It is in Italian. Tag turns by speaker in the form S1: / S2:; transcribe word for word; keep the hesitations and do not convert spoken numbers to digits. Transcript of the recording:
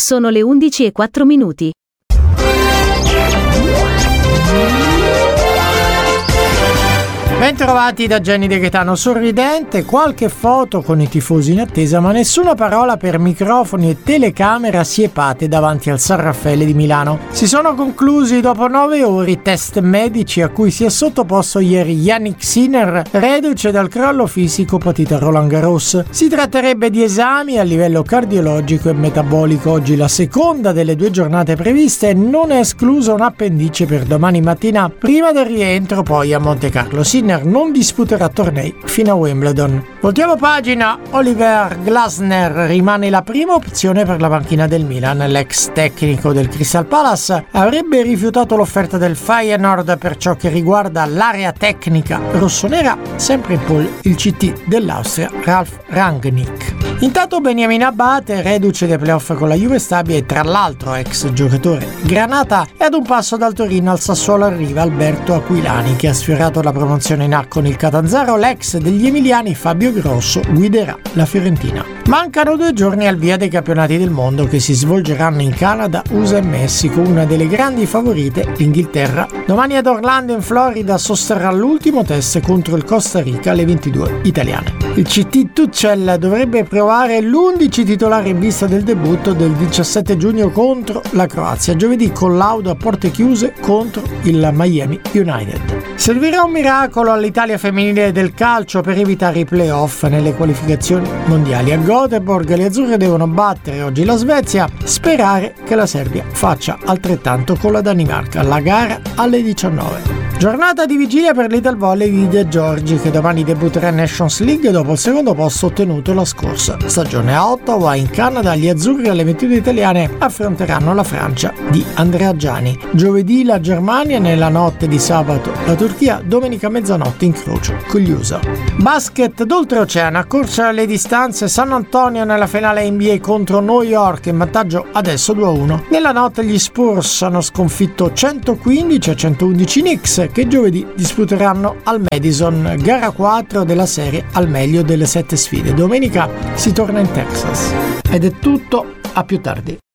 S1: Sono le undici e quattro minuti.
S2: Bentrovati da Gianni De Gaetano sorridente, qualche foto con i tifosi in attesa, ma nessuna parola per microfoni e telecamera siepate davanti al San Raffaele di Milano. Si sono conclusi dopo nove ore i test medici a cui si è sottoposto ieri Yannick Sinner, reduce dal crollo fisico patito a Roland Garros. Si tratterebbe di esami a livello cardiologico e metabolico. Oggi la seconda delle due giornate previste e non è esclusa un appendice per domani mattina, prima del rientro poi a Monte Carlo. Sinner non disputerà tornei fino a Wimbledon. Voltiamo pagina. Oliver Glasner rimane la prima opzione per la panchina del Milan. L'ex tecnico del Crystal Palace avrebbe rifiutato l'offerta del Feyenoord per ciò che riguarda l'area tecnica rossonera. Sempre in pole il C T dell'Austria Ralf Rangnick. Intanto Beniamino Abate, reduce dei playoff con la Juve Stabia e tra l'altro ex giocatore granata, è ad un passo dal Torino. Al Sassuolo arriva Alberto Aquilani, che ha sfiorato la promozione in A con il Catanzaro. L'ex degli emiliani Fabio Grosso guiderà la Fiorentina. Mancano due giorni al via dei campionati del mondo che si svolgeranno in Canada, U S A e Messico. Una delle grandi favorite, l'Inghilterra, domani ad Orlando in Florida sosterrà l'ultimo test contro il Costa Rica alle ventidue italiane. Il C T Tuchel dovrebbe provare l'undici titolare in vista del debutto del diciassette giugno contro la Croazia, giovedì collaudo a porte chiuse contro il Miami United. Servirà un miracolo all'Italia femminile del calcio per evitare i playoff nelle qualificazioni mondiali. A Göteborg le azzurre devono battere oggi la Svezia, sperare che la Serbia faccia altrettanto con la Danimarca. La gara alle diciannove. Giornata di vigilia per l'Ital Volley di De Giorgi, che domani debutterà in Nations League dopo il secondo posto ottenuto la scorsa stagione. A Ottawa, in Canada, gli azzurri alle ventidue italiane affronteranno la Francia di Andrea Giani. Giovedì la Germania, nella notte di sabato la Turchia, domenica mezzanotte incrocio con gli U S A. Basket d'oltreoceano, accorcia le distanze. San Antonio nella finale N B A contro New York, in vantaggio adesso due a uno. Nella notte gli Spurs hanno sconfitto centoquindici a centoundici Knicks, che giovedì disputeranno al Madison, gara quattro della serie al meglio delle sette sfide. Domenica si torna in Texas. Ed è tutto, a più tardi.